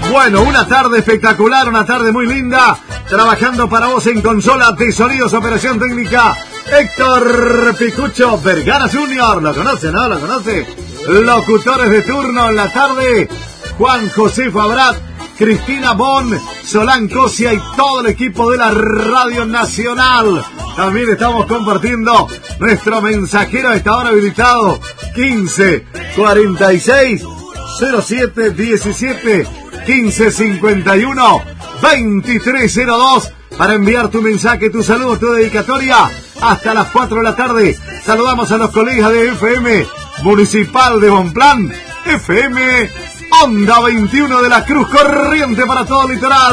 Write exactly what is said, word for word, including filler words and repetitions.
Bueno, una tarde espectacular, una tarde muy linda. Trabajando para vos en consola de sonidos, operación técnica, Héctor Picucho Vergara junior Lo conoce, ¿no? Lo conoce. Locutores de turno en la tarde, Juan José Fabrat, Cristina Bon, Solán Cosia y todo el equipo de la Radio Nacional. También estamos compartiendo nuestro mensajero a esta hora habilitado, quince cuarenta y seis cero siete diecisiete quince cincuenta y uno veintitrés cero dos para enviar tu mensaje, tu saludo, tu dedicatoria hasta las cuatro de la tarde. Saludamos a los colegas de F M Municipal de Bonplan, F M Onda veintiuno de la Cruz, corriente para todo el litoral.